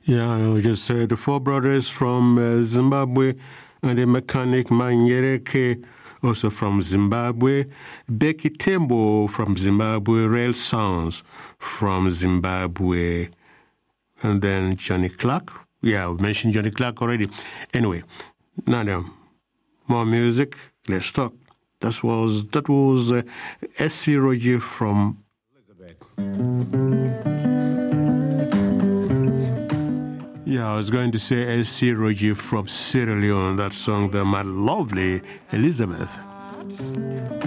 Yeah, I just said the four brothers from Zimbabwe, and the mechanic Manyereke, also from Zimbabwe, Becky Tembo from Zimbabwe, Rail Sounds from Zimbabwe, and then Johnny Clark. Yeah, we mentioned Johnny Clark already. Anyway, now then, more music. Let's talk. That was S.C. Roger from Elizabeth. Yeah, I was going to say S.C. Roger from Sierra Leone. That song, the My Lovely Elizabeth.